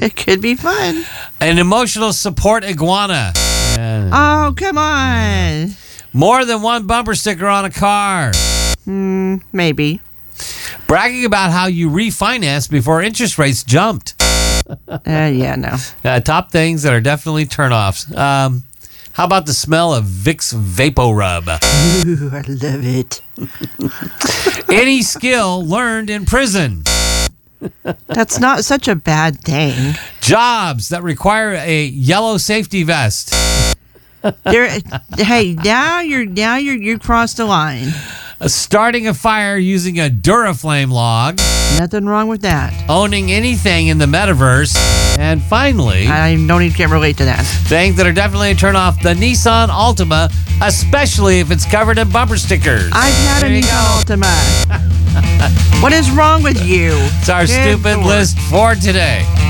It could be fun. An emotional support iguana. Oh, come on. More than one bumper sticker on a car. Maybe. Bragging about how you refinanced before interest rates jumped. Yeah, no. Top things that are definitely turnoffs. How about the smell of Vicks VapoRub? Ooh, I love it. Any skill learned in prison. That's not such a bad thing. Jobs that require a yellow safety vest. Hey, now you crossed the line. Starting a fire using a Duraflame log. Nothing wrong with that. Owning anything in the metaverse. And finally, I don't even can't relate to that. things that are definitely a turn off, the Nissan Altima, especially if it's covered in bumper stickers. I've had a There you Nissan go. Altima. What is wrong with you? It's our Good stupid Lord. list for today.